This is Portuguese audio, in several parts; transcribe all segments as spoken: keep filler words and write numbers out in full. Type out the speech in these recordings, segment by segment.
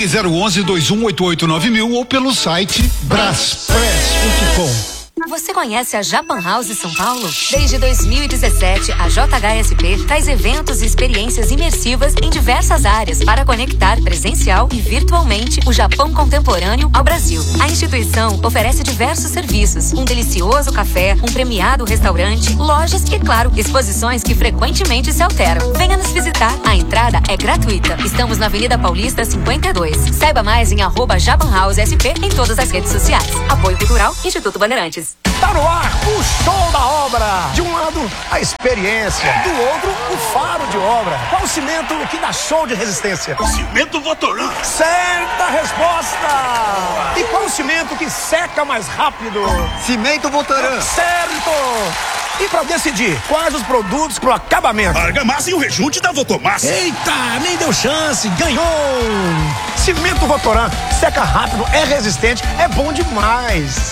Ligue zero onze, dois um oito oito nove mil ou pelo site braspress ponto com. Você conhece a Japan House São Paulo? Desde dois mil e dezessete, a J H S P traz eventos e experiências imersivas em diversas áreas para conectar presencial e virtualmente o Japão contemporâneo ao Brasil. A instituição oferece diversos serviços, um delicioso café, um premiado restaurante, lojas e, claro, exposições que frequentemente se alteram. Venha nos visitar. A entrada é gratuita. Estamos na Avenida Paulista cinquenta e dois. Saiba mais em arroba Japan House S P em todas as redes sociais. Apoio Cultural, Instituto Bandeirantes. Tá no ar o show da obra. De um lado, a experiência. Do outro, o faro de obra. Qual o cimento que dá show de resistência? Cimento Votoran. Certa resposta. E qual o cimento que seca mais rápido? Cimento Votoran. Certo. E pra decidir quais os produtos pro acabamento? Argamassa e o rejunte da Votomassa. Eita, nem deu chance, ganhou! Cimento Votoran, seca rápido, é resistente, é bom demais.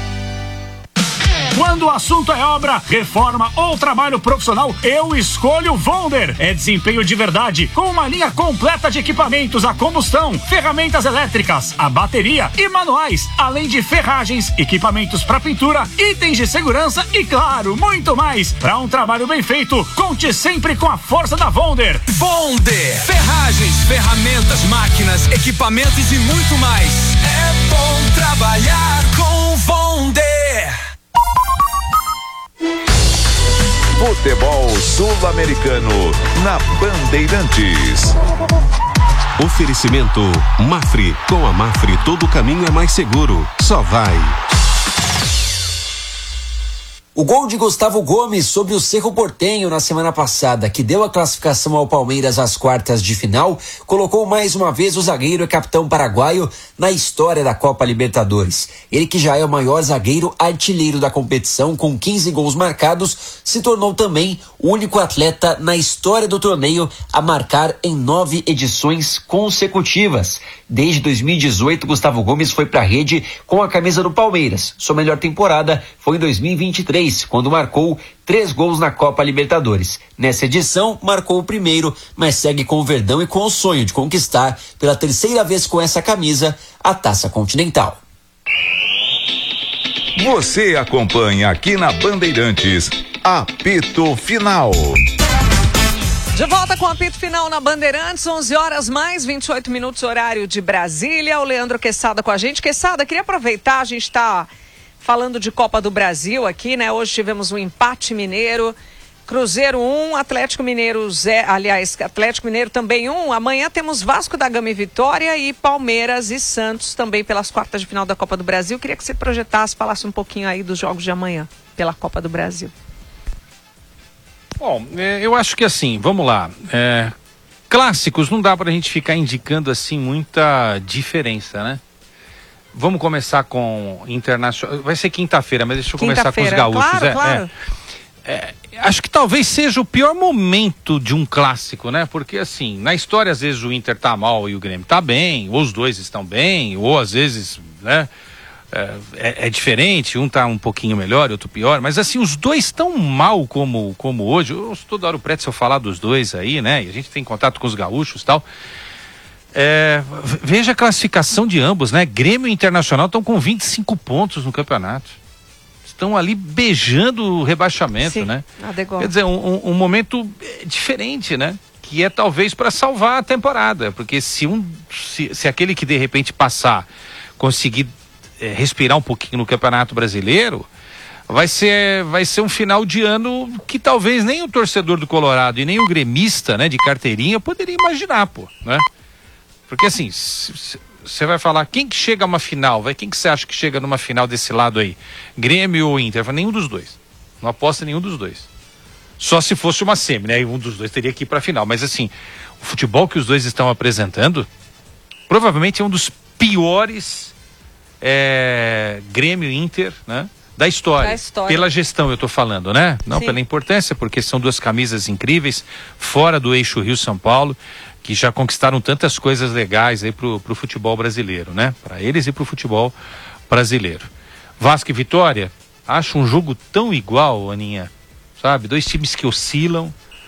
Quando o assunto é obra, reforma ou trabalho profissional, eu escolho Vonder. É desempenho de verdade, com uma linha completa de equipamentos a combustão, ferramentas elétricas, a bateria e manuais, além de ferragens, equipamentos para pintura, itens de segurança e, claro, muito mais. Para um trabalho bem feito, conte sempre com a força da Vonder. Vonder, ferragens, ferramentas, máquinas, equipamentos e muito mais. É bom trabalhar com Vonder. Futebol Sul-Americano na Bandeirantes. Oferecimento Mafre. Com a Mafre todo caminho é mais seguro. Só vai. O gol de Gustavo Gomes sobre o Cerro Porteño na semana passada, que deu a classificação ao Palmeiras às quartas de final, colocou mais uma vez o zagueiro e capitão paraguaio na história da Copa Libertadores. Ele, que já é o maior zagueiro artilheiro da competição, com quinze gols marcados, se tornou também o único atleta na história do torneio a marcar em nove edições consecutivas. Desde dois mil e dezoito, Gustavo Gomes foi para a rede com a camisa do Palmeiras. Sua melhor temporada foi em dois mil e vinte e três, quando marcou três gols na Copa Libertadores. Nessa edição, marcou o primeiro, mas segue com o Verdão e com o sonho de conquistar, pela terceira vez com essa camisa, a Taça Continental. Você acompanha aqui na Bandeirantes, apito final. De volta com o apito final na Bandeirantes, onze horas mais vinte e oito minutos, horário de Brasília. O Leandro Quesada com a gente. Quesada, queria aproveitar, a gente está falando de Copa do Brasil aqui, né? Hoje tivemos um empate mineiro, Cruzeiro um, Atlético Mineiro zero, aliás, Atlético Mineiro também um. Amanhã temos Vasco da Gama e Vitória e Palmeiras e Santos também pelas quartas de final da Copa do Brasil. Queria que você projetasse, falasse um pouquinho aí dos jogos de amanhã pela Copa do Brasil. Bom, eu acho que assim, vamos lá, é, clássicos não dá pra gente ficar indicando assim muita diferença, né? Vamos começar com Internacional, vai ser quinta-feira, mas deixa eu começar com os gaúchos. Claro, é, claro. É, é, acho que talvez seja o pior momento de um clássico, né? Porque assim, na história às vezes o Inter tá mal e o Grêmio tá bem, ou os dois estão bem, ou às vezes, né? É, é diferente, um tá um pouquinho melhor, outro pior, mas assim, os dois tão mal como, como hoje. Eu toda hora o Pretzel falar dos dois aí, né? E a gente tem contato com os gaúchos e tal. É, veja a classificação de ambos, né? Grêmio e Internacional estão com vinte e cinco pontos no campeonato. Estão ali beijando o rebaixamento, Sim, né? Quer dizer, um, um, um momento diferente, né? Que é talvez para salvar a temporada, porque se um se, se aquele que de repente passar conseguir é, respirar um pouquinho no Campeonato Brasileiro, vai ser, vai ser um final de ano que talvez nem o torcedor do Colorado e nem o gremista, né, de carteirinha poderia imaginar, pô, né? Porque assim, você vai falar, quem que chega a uma final? Vai, quem que você acha que chega numa final desse lado aí? Grêmio ou Inter? Nenhum dos dois. Não aposta nenhum dos dois. Só se fosse uma semi, né? Um dos dois teria que ir pra final. Mas assim, o futebol que os dois estão apresentando, provavelmente é um dos piores é, Grêmio e Inter, né? Da história. da história. Pela gestão eu tô falando, né? Não Sim. pela importância, porque são duas camisas incríveis, fora do eixo Rio-São Paulo, que já conquistaram tantas coisas legais aí pro, pro futebol brasileiro, né? Para eles e pro futebol brasileiro. Vasco e Vitória, acho um jogo tão igual, Aninha, sabe? Dois times que oscilam,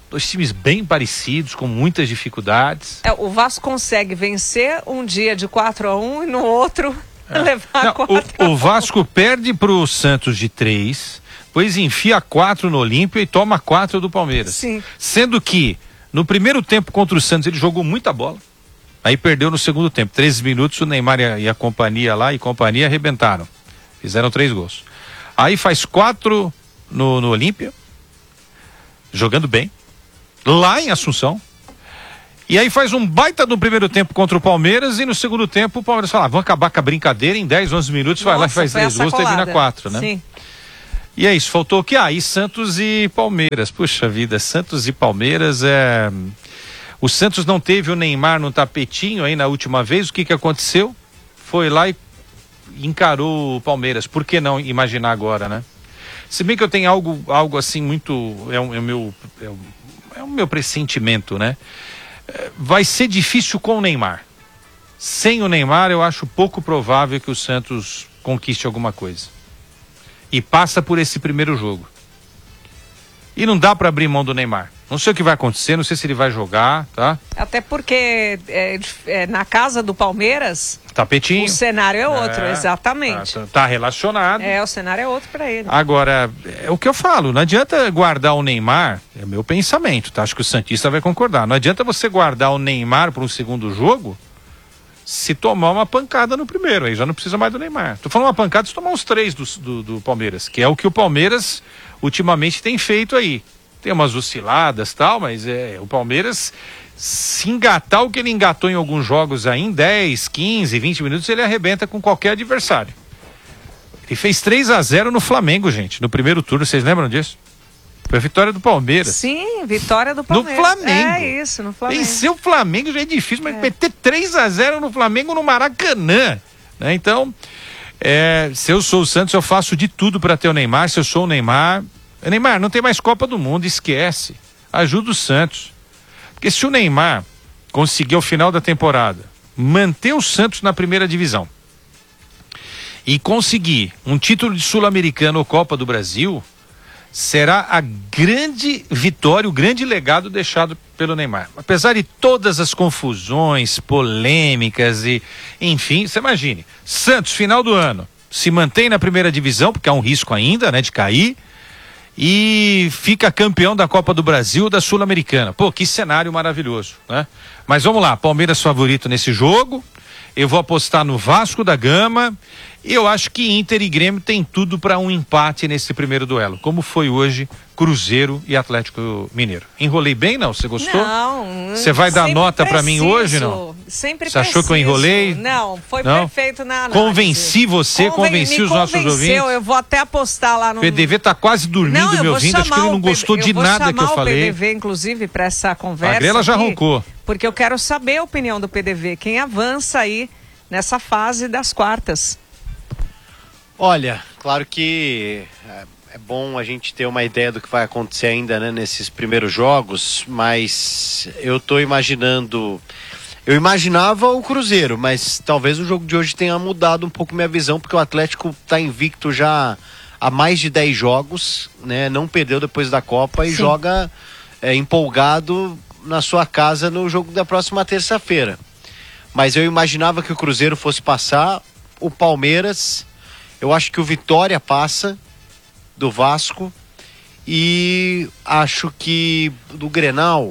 Dois times bem parecidos, com muitas dificuldades. É, o Vasco consegue vencer um dia de quatro a um e no outro é. levar Não, quatro a um. O, o Vasco perde pro Santos de três, depois enfia quatro no Olímpia e toma quatro do Palmeiras. Sim. Sendo que no primeiro tempo contra o Santos ele jogou muita bola, aí perdeu no segundo tempo. treze minutos, o Neymar e a, e a companhia lá e companhia arrebentaram. Fizeram três gols. Aí faz quatro no, no Olímpia, jogando bem, lá em Assunção. E aí faz um baita no primeiro tempo contra o Palmeiras e no segundo tempo o Palmeiras fala, ah, vamos acabar com a brincadeira em dez, onze minutos, Nossa, vai lá e faz três gols, termina quatro, né? Sim. E é isso, faltou o que? Ah, e Santos e Palmeiras. Puxa vida, Santos e Palmeiras é... O Santos não teve o Neymar no tapetinho aí na última vez, o que que aconteceu? Foi lá e encarou o Palmeiras, por que não imaginar agora, né? Se bem que eu tenho algo, algo assim muito, é o, é o meu, é o, é o meu pressentimento, né? Vai ser difícil com o Neymar. Sem o Neymar eu acho pouco provável que o Santos conquiste alguma coisa. E passa por esse primeiro jogo. E não dá para abrir mão do Neymar. Não sei o que vai acontecer, não sei se ele vai jogar, tá? Até porque é, é, na casa do Palmeiras, tapetinho. O cenário é outro, é, exatamente. Tá, tá relacionado. É, o cenário é outro para ele. Agora, é o que eu falo, não adianta guardar o Neymar, é o meu pensamento, tá? Acho que o Santista vai concordar. Não adianta você guardar o Neymar para um segundo jogo se tomar uma pancada no primeiro, aí já não precisa mais do Neymar. Tô falando uma pancada se tomar uns três do, do, do Palmeiras, que é o que o Palmeiras ultimamente tem feito aí. Tem umas osciladas e tal, mas é, o Palmeiras, se engatar o que ele engatou em alguns jogos aí, em dez, quinze, vinte minutos, ele arrebenta com qualquer adversário. Ele fez três a zero no Flamengo, gente, no primeiro turno, vocês lembram disso? Foi a vitória do Palmeiras. Sim, vitória do Palmeiras. No Flamengo. É isso, no Flamengo. Vencer o Flamengo já é difícil, mas é. meter três a zero no Flamengo no Maracanã, né? Então, é, se eu sou o Santos, eu faço de tudo para ter o Neymar. Se eu sou o Neymar, Neymar, não tem mais Copa do Mundo, esquece. Ajuda o Santos. Porque se o Neymar conseguir ao final da temporada manter o Santos na primeira divisão e conseguir um título de Sul-Americano ou Copa do Brasil, será a grande vitória, o grande legado deixado pelo Neymar. Apesar de todas as confusões, polêmicas e, enfim, você imagine, Santos, final do ano, se mantém na primeira divisão, porque há um risco ainda, né, de cair, e fica campeão da Copa do Brasil, da Sul-Americana. Pô, que cenário maravilhoso, né? Mas vamos lá, Palmeiras favorito nesse jogo, eu vou apostar no Vasco da Gama. Eu acho que Inter e Grêmio tem tudo para um empate nesse primeiro duelo, como foi hoje Cruzeiro e Atlético Mineiro. Enrolei bem, não? Você gostou? Não. Você vai dar nota para mim hoje, não? Sempre Você achou preciso. que eu enrolei? Não, foi não? perfeito na análise. Convenci você, Conven... convenci me os nossos ouvintes. Eu vou até apostar lá no... O P D V tá quase dormindo não, me ouvindo, acho que ele não gostou P... de nada que eu falei. Eu vou chamar o P D V, inclusive, para essa conversa. A Grela já aqui, roncou. Porque eu quero saber a opinião do P D V, quem avança aí nessa fase das quartas. Olha, claro que é, é bom a gente ter uma ideia do que vai acontecer ainda, né, nesses primeiros jogos, mas eu tô imaginando, eu imaginava o Cruzeiro, mas talvez o jogo de hoje tenha mudado um pouco minha visão, porque o Atlético tá invicto já há mais de dez jogos, né, não perdeu depois da Copa e Sim. joga é, empolgado na sua casa no jogo da próxima terça-feira. Mas eu imaginava que o Cruzeiro fosse passar, o Palmeiras... Eu acho que o Vitória passa do Vasco e acho que do Grenal,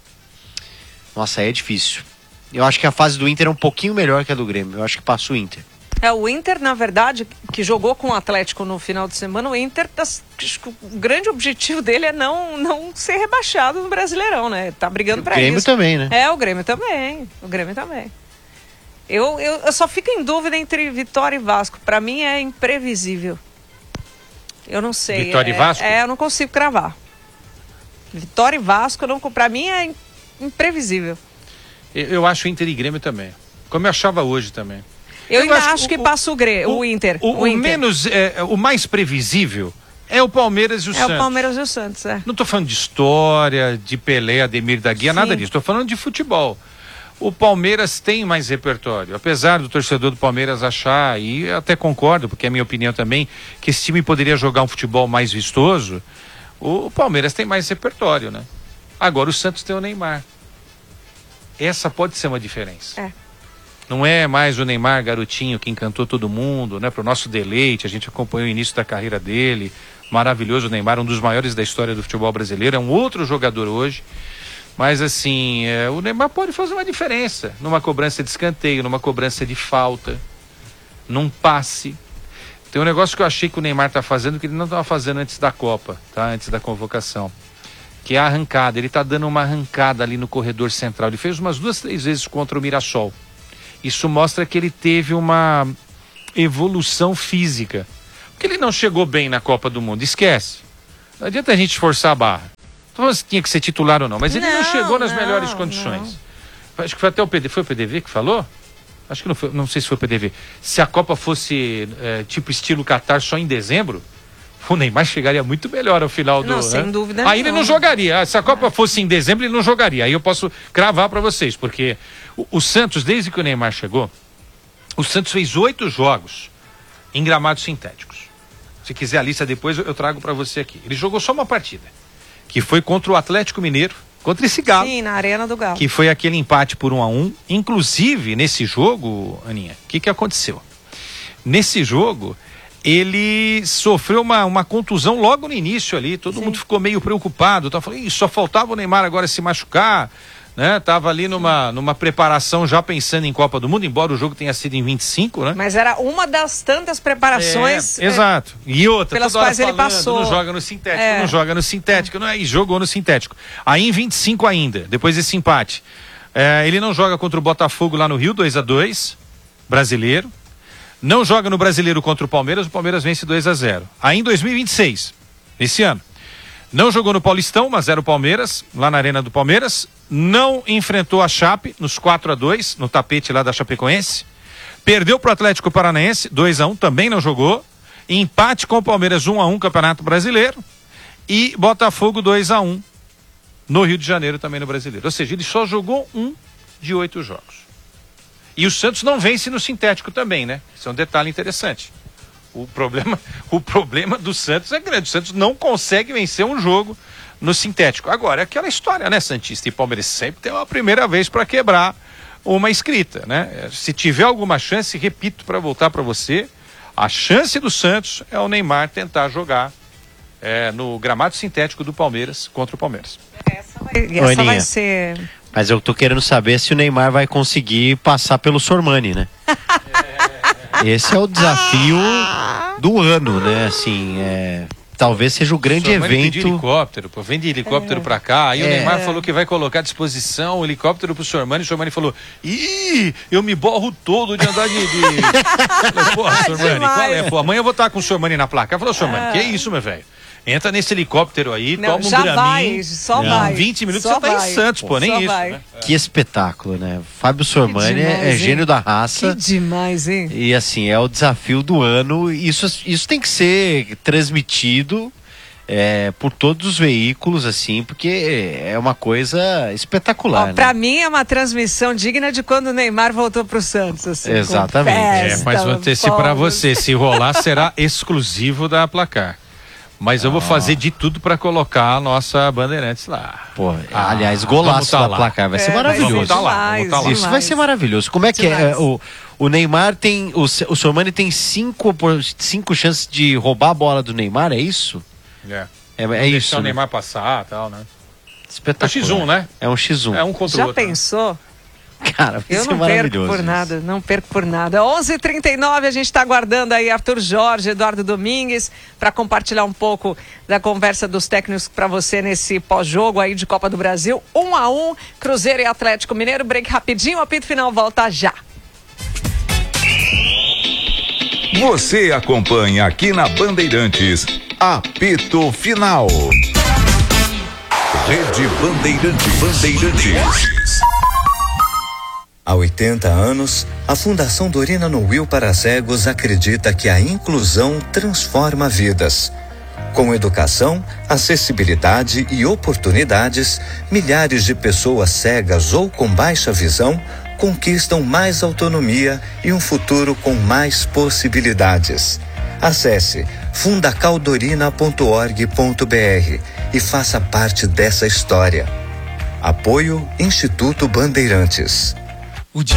nossa, aí é difícil. Eu acho que a fase do Inter é um pouquinho melhor que a do Grêmio. Eu acho que passa o Inter. É, o Inter, na verdade, que jogou com o Atlético no final de semana, o Inter, tá, o grande objetivo dele é não, não ser rebaixado no Brasileirão, né? Tá brigando pra isso. O Grêmio também, né? É, o Grêmio também. O Grêmio também. Eu, eu, eu só fico em dúvida entre Vitória e Vasco. Pra mim é imprevisível. Eu não sei. Vitória é, e Vasco? É, eu não consigo cravar. Vitória e Vasco, não, pra mim é imprevisível. Eu, eu acho Inter e Grêmio também. Como eu achava hoje também. Eu, eu ainda acho, acho que o, passa o, Grê, o, o Inter. O, o, o Inter. o menos, é, o mais previsível é o Palmeiras e o é Santos. É o Palmeiras e o Santos, é. Não estou falando de história, de Pelé, Ademir da Guia, Sim. nada disso. Estou falando de futebol. O Palmeiras tem mais repertório, apesar do torcedor do Palmeiras achar, e até concordo, porque é a minha opinião também, que esse time poderia jogar um futebol mais vistoso. O Palmeiras tem mais repertório, né? Agora o Santos tem o Neymar. Essa pode ser uma diferença. É. Não é mais o Neymar garotinho que encantou todo mundo, né? Para o nosso deleite, a gente acompanhou o início da carreira dele, maravilhoso o Neymar, um dos maiores da história do futebol brasileiro, é um outro jogador hoje, mas assim, é, o Neymar pode fazer uma diferença, numa cobrança de escanteio, numa cobrança de falta, num passe. Tem um negócio que eu achei que o Neymar tá fazendo que ele não estava fazendo antes da Copa, tá? Antes da convocação, que é a arrancada. Ele tá dando uma arrancada ali no corredor central, ele fez umas duas, três vezes contra o Mirassol. Isso mostra que ele teve uma evolução física. Porque ele não chegou bem na Copa do Mundo, esquece. Não adianta a gente forçar a barra. Não falando se tinha que ser titular ou não, mas ele não, não chegou nas não, melhores condições. Não. Acho que foi até o P D V, foi o P D V que falou? Acho que não foi, não sei se foi o P D V. Se a Copa fosse é, tipo estilo Qatar só em dezembro, o Neymar chegaria muito melhor ao final do... Não, sem né? dúvida. Aí não. Ele não jogaria. Se a Copa fosse em dezembro, ele não jogaria. Aí eu posso cravar para vocês, porque o, o Santos, desde que o Neymar chegou, o Santos fez oito jogos em gramados sintéticos. Se quiser a lista depois, eu trago para você aqui. Ele jogou só uma partida, que foi contra o Atlético Mineiro, contra esse Galo. Sim, na Arena do Galo. Que foi aquele empate por um a um. Inclusive, nesse jogo, Aninha, o que que aconteceu? Nesse jogo, ele sofreu uma, uma contusão logo no início ali, todo Sim. mundo ficou meio preocupado, tava falando, só faltava o Neymar agora se machucar, né? Tava ali numa, numa preparação já pensando em Copa do Mundo, embora o jogo tenha sido em vinte e cinco, né? Mas era uma das tantas preparações... É, exato. E outra, pelas toda hora quais ele falando, passou. Não joga no sintético, É. não joga no sintético, não é? E jogou no sintético. Aí em vinte e cinco ainda, depois desse empate, é, ele não joga contra o Botafogo lá no Rio, dois a dois, brasileiro. Não joga no Brasileiro contra o Palmeiras, o Palmeiras vence dois a zero. Aí em dois mil e vinte e seis, esse ano, não jogou no Paulistão, mas era o Palmeiras, lá na Arena do Palmeiras. Não enfrentou a Chape nos quatro a dois, no tapete lá da Chapecoense. Perdeu para o Atlético Paranaense, dois a um, também não jogou. Empate com o Palmeiras, um a um, Campeonato Brasileiro. E Botafogo, dois a um, no Rio de Janeiro, também no Brasileiro. Ou seja, ele só jogou um de oito jogos. E o Santos não vence no sintético também, né? Isso é um detalhe interessante. O problema, o problema do Santos é grande. O Santos não consegue vencer um jogo no sintético. Agora, é aquela história, né? Santista e Palmeiras sempre tem uma primeira vez para quebrar uma escrita, né? Se tiver alguma chance, repito para voltar para você, a chance do Santos é o Neymar tentar jogar é, no gramado sintético do Palmeiras contra o Palmeiras. Essa vai, essa Aninha, vai ser... Mas eu tô querendo saber se o Neymar vai conseguir passar pelo Sormani, né? Esse é o desafio do ano, né? Assim, é... talvez seja o grande o evento. De helicóptero, pô, vem de helicóptero é. pra cá. Aí é. o Neymar falou que vai colocar à disposição o helicóptero pro Sormani. O Sormani falou: ih, eu me borro todo de andar de. de... Falei, pô, Sormani, qual é? Pô, amanhã eu vou estar com o Sormani na placa. Ele falou: Sormani, é. que isso, meu velho? Entra nesse helicóptero aí, não, toma um já graminho. Vai, só não, vai. vinte minutos só você tá vai. em Santos, pô, pô nem isso. Né? Que espetáculo, né? Fábio Sormani demais, é, é gênio da raça. Que demais, hein? E assim, é o desafio do ano. Isso, isso tem que ser transmitido é, por todos os veículos, assim, porque é uma coisa espetacular. Ó, né? Pra mim é uma transmissão digna de quando o Neymar voltou pro Santos. Assim, exatamente. Festa, é, mas vou antecipar para você, se rolar será exclusivo da Placar. Mas eu vou fazer de tudo para colocar a nossa Bandeirantes lá. Pô, ah, aliás, golaço tá da lá. Placar, vai é, ser maravilhoso. Vamos tá lá, vamos tá lá. Isso vai ser maravilhoso. Como é que demais. é? O, o Neymar tem, o, o Sormani tem cinco, cinco chances de roubar a bola do Neymar, é isso? É. É, é isso. Deixar o Neymar passar e tal, né? Espetacular. É um X um, né? É um X um. É um contra Já o outro. Já pensou? Cara, eu não perco por isso. nada, não perco por nada. onze e trinta e nove, a gente está aguardando aí Arthur Jorge, Eduardo Domingues, para compartilhar um pouco da conversa dos técnicos para você nesse pós-jogo aí de Copa do Brasil. Um a um, Cruzeiro e Atlético Mineiro. Break rapidinho, o apito final volta já. Você acompanha aqui na Bandeirantes, apito final. Rede Bandeirantes. Bandeirantes. Há oitenta anos, a Fundação Dorina Noil para Cegos acredita que a inclusão transforma vidas. Com educação, acessibilidade e oportunidades, milhares de pessoas cegas ou com baixa visão conquistam mais autonomia e um futuro com mais possibilidades. Acesse fundacaldorina ponto org ponto br e faça parte dessa história. Apoio Instituto Bandeirantes.